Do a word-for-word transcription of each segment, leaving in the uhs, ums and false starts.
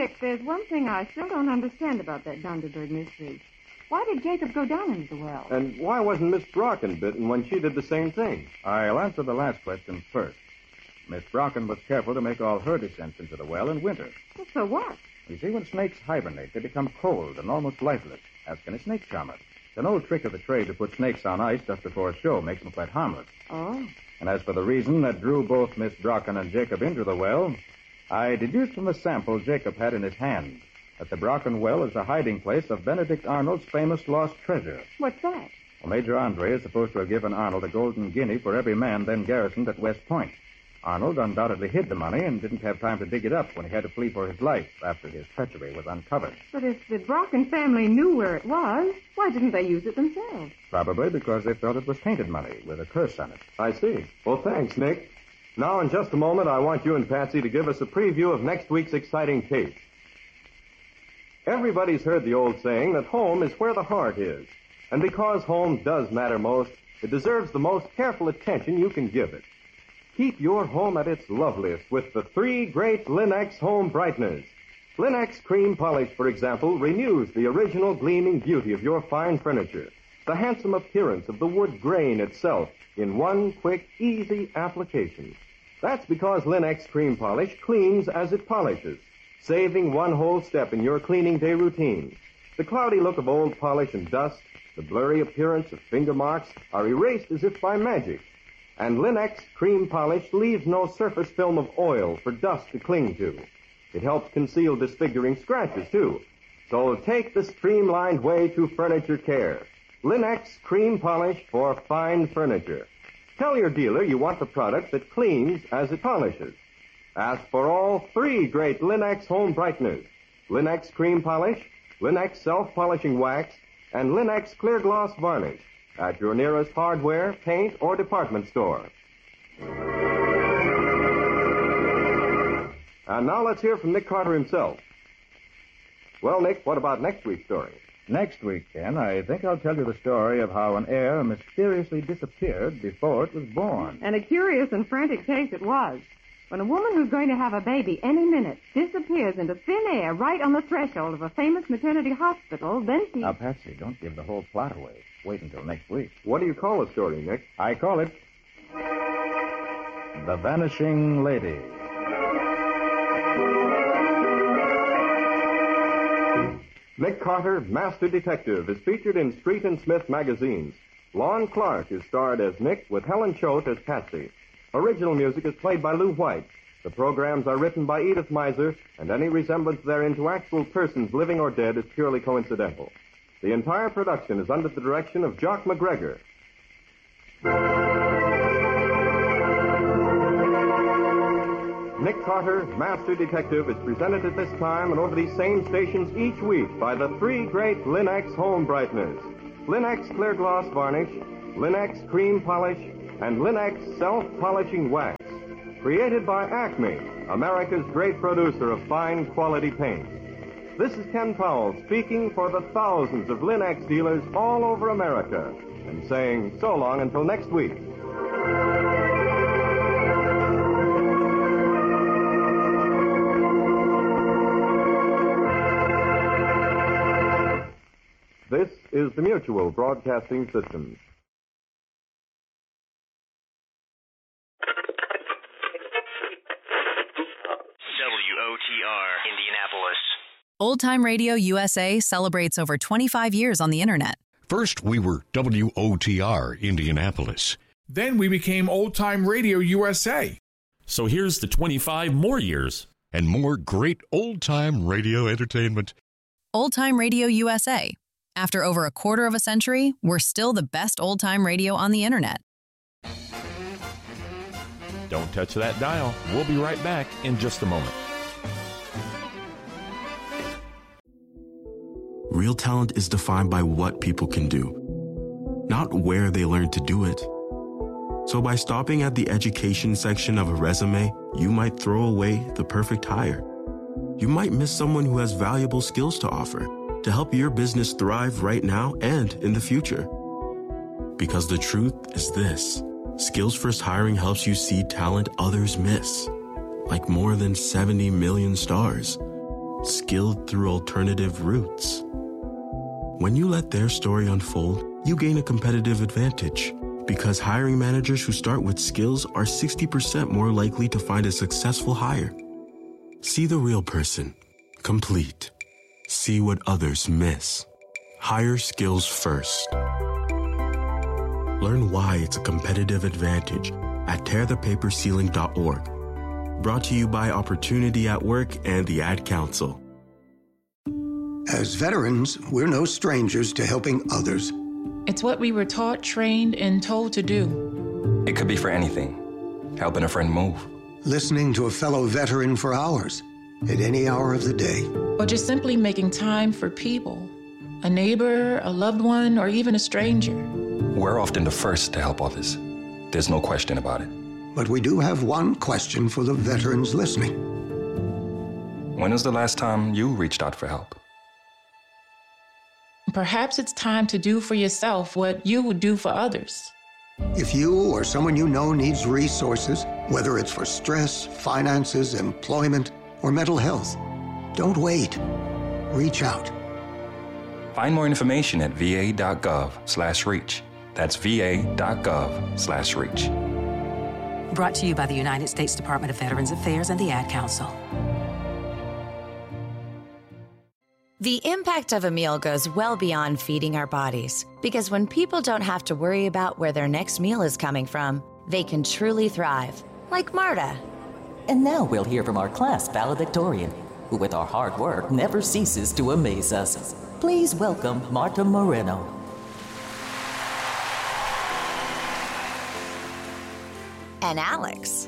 Nick, there's one thing I still don't understand about that Dunderberg mystery. Why did Jacob go down into the well? And why wasn't Miss Brocken bitten when she did the same thing? I'll answer the last question first. Miss Brocken was careful to make all her descents into the well in winter. Well, so what? You see, when snakes hibernate, they become cold and almost lifeless. Ask any snake charmer. It's an old trick of the trade to put snakes on ice just before a show, makes them quite harmless. Oh. And as for the reason that drew both Miss Brocken and Jacob into the well, I deduced from the sample Jacob had in his hand that the Brocken well is the hiding place of Benedict Arnold's famous lost treasure. What's that? Well, Major Andre is supposed to have given Arnold a golden guinea for every man then garrisoned at West Point. Arnold undoubtedly hid the money and didn't have time to dig it up when he had to flee for his life after his treachery was uncovered. But if the Brocken family knew where it was, why didn't they use it themselves? Probably because they thought it was tainted money with a curse on it. I see. Well, thanks, Nick. Now, in just a moment, I want you and Patsy to give us a preview of next week's exciting case. Everybody's heard the old saying that home is where the heart is. And because home does matter most, it deserves the most careful attention you can give it. Keep your home at its loveliest with the three great Linex home brighteners. Linex Cream Polish, for example, renews the original gleaming beauty of your fine furniture, the handsome appearance of the wood grain itself in one quick, easy application. That's because Linex Cream Polish cleans as it polishes, saving one whole step in your cleaning day routine. The cloudy look of old polish and dust, the blurry appearance of finger marks are erased as if by magic. And Linex Cream Polish leaves no surface film of oil for dust to cling to. It helps conceal disfiguring scratches, too. So take the streamlined way to furniture care. Linex Cream Polish for fine furniture. Tell your dealer you want the product that cleans as it polishes. Ask for all three great Linex home brighteners. Linex Cream Polish, Linex Self-Polishing Wax, and Linex Clear Gloss Varnish at your nearest hardware, paint, or department store. And now let's hear from Nick Carter himself. Well, Nick, what about next week's story? Next week, Ken, I think I'll tell you the story of how an heir mysteriously disappeared before it was born. And a curious and frantic case it was. When a woman who's going to have a baby any minute disappears into thin air right on the threshold of a famous maternity hospital, then she... Now, Patsy, don't give the whole plot away. Wait until next week. What do you call the story, Nick? I call it The Vanishing Lady. Nick Carter, Master Detective, is featured in Street and Smith magazines. Lon Clark is starred as Nick with Helen Choate as Patsy. Original music is played by Lou White. The programs are written by Edith Miser, and any resemblance therein to actual persons living or dead is purely coincidental. The entire production is under the direction of Jock McGregor. Nick Carter, Master Detective, is presented at this time and over these same stations each week by the three great Linex home brighteners. Linex Clear Gloss Varnish, Linex Cream Polish, and Linex Self-Polishing Wax. Created by Acme, America's great producer of fine quality paint. This is Ken Powell speaking for the thousands of Linex dealers all over America and saying so long until next week. This is the Mutual Broadcasting System. W O T R, Indianapolis. Old Time Radio U S A celebrates over twenty-five years on the Internet. First, we were W O T R, Indianapolis. Then we became Old Time Radio U S A. So here's the twenty-five more years. And more great old-time radio entertainment. Old Time Radio U S A. After over a quarter of a century, we're still the best old-time radio on the Internet. Don't touch that dial. We'll be right back in just a moment. Real talent is defined by what people can do, not where they learn to do it. So by stopping at the education section of a resume, you might throw away the perfect hire. You might miss someone who has valuable skills to offer to help your business thrive right now and in the future. Because the truth is this: Skills First Hiring helps you see talent others miss, like more than seventy million stars. skilled through alternative routes. When you let their story unfold, you gain a competitive advantage because hiring managers who start with skills are sixty percent more likely to find a successful hire. See the real person, complete. See what others miss. Hire skills first. Learn why it's a competitive advantage at tear the paper ceiling dot org. Brought to you by Opportunity at Work and the Ad Council. As veterans, we're no strangers to helping others. It's what we were taught, trained, and told to do. It could be for anything. Helping a friend move. Listening to a fellow veteran for hours, at any hour of the day. Or just simply making time for people. A neighbor, a loved one, or even a stranger. We're often the first to help others. There's no question about it. But we do have one question for the veterans listening. When was the last time you reached out for help? Perhaps it's time to do for yourself what you would do for others. If you or someone you know needs resources, whether it's for stress, finances, employment, or mental health, don't wait. Reach out. Find more information at va.gov slash reach. That's va.gov slash reach. Brought to you by the United States Department of Veterans Affairs and the Ad Council. The impact of a meal goes well beyond feeding our bodies, because when people don't have to worry about where their next meal is coming from, they can truly thrive, like Marta. And now we'll hear from our class valedictorian, who with our hard work never ceases to amaze us. Please welcome Marta Moreno. And Alex.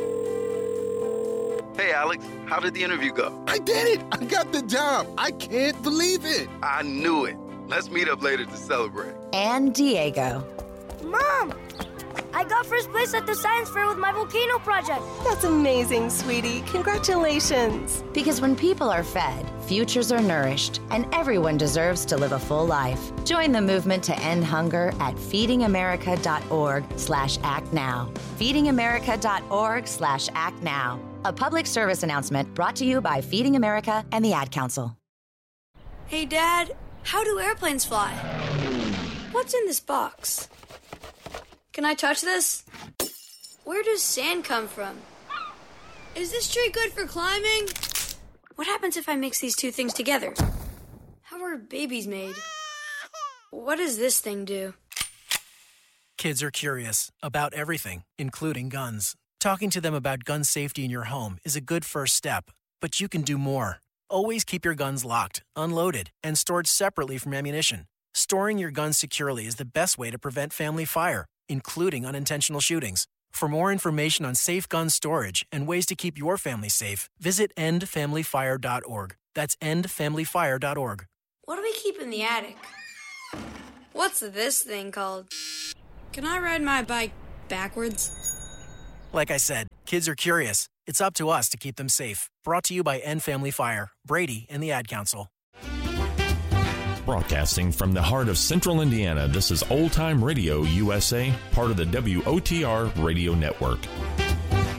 Hey, Alex, how did the interview go? I did it! I got the job! I can't believe it! I knew it. Let's meet up later to celebrate. And Diego. Mom! I got first place at the science fair with my volcano project. That's amazing, sweetie. Congratulations. Because when people are fed, futures are nourished, and everyone deserves to live a full life. Join the movement to end hunger at feedingamerica.org slash act now. feedingamerica.org slash act now. A public service announcement brought to you by Feeding America and the Ad Council. Hey, Dad, how do airplanes fly? What's in this box? Can I touch this? Where does sand come from? Is this tree good for climbing? What happens if I mix these two things together? How are babies made? What does this thing do? Kids are curious about everything, including guns. Talking to them about gun safety in your home is a good first step, but you can do more. Always keep your guns locked, unloaded, and stored separately from ammunition. Storing your guns securely is the best way to prevent family fire, including unintentional shootings. For more information on safe gun storage and ways to keep your family safe, visit end family fire dot org. That's end family fire dot org. What do we keep in the attic? What's this thing called? Can I ride my bike backwards? Like I said, kids are curious. It's up to us to keep them safe. Brought to you by End Family Fire, Brady, and the Ad Council. Broadcasting from the heart of Central Indiana, this is Old Time Radio U S A, part of the W O T R Radio Network.